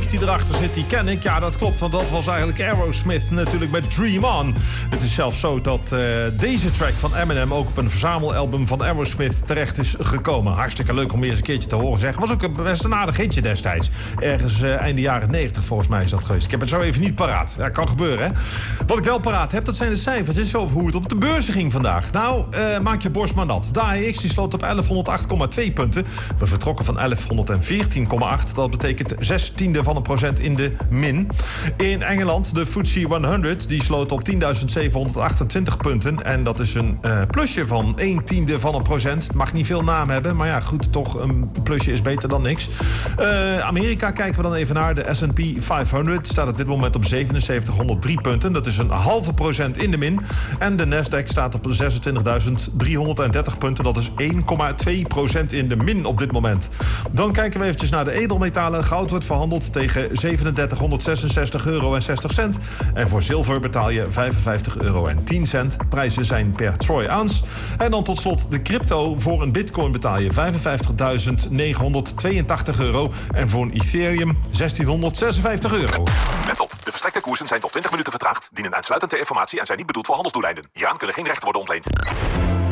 muziek die erachter zit, die ken ik. Ja, dat klopt, want dat was eigenlijk Aerosmith natuurlijk met Dream On. Het is zelfs zo dat deze track van Eminem ook op een verzamelalbum van Aerosmith terecht is gekomen. Hartstikke leuk om weer eens een keertje te horen zeggen. Was ook best een aardig hitje destijds. Ergens einde jaren 90 volgens mij is dat geweest. Ik heb het zo even niet paraat. Ja, kan gebeuren, hè. Wat ik wel paraat heb, dat zijn de cijfertjes over hoe het op de beurzen ging vandaag. Nou, maak je borst maar nat. De AEX die sloot op 1108,2 punten. We vertrokken van 1114,8. Dat betekent 0,16% in de min. In Engeland, de FTSE 100, die sloot op 10.728 punten. En dat is een plusje van 0,1%. Het mag niet veel naam hebben, maar ja, goed, toch, een plusje is beter dan niks. Amerika kijken we dan even naar. De S&P 500 staat op dit moment op 7703 punten. Dat is een 0,5% in de min. En de Nasdaq staat op 26.330 punten. Dat is 1,2% in de min op dit moment. Dan kijken we eventjes naar de edelmetalen. Goud wordt verhandeld tegen 3766 euro en 60 cent. En voor zilver betaal je 55 euro en 10 cent. Prijzen zijn per troy ounce. En dan tot slot de crypto. Voor een bitcoin betaal je 55.982 euro. En voor een Ethereum 1656 euro. Let op, de verstrekte koersen zijn tot 20 minuten vertraagd, dienen uitsluitend ter informatie en zijn niet bedoeld voor handelsdoeleinden. Hieraan kunnen geen rechten worden ontleend.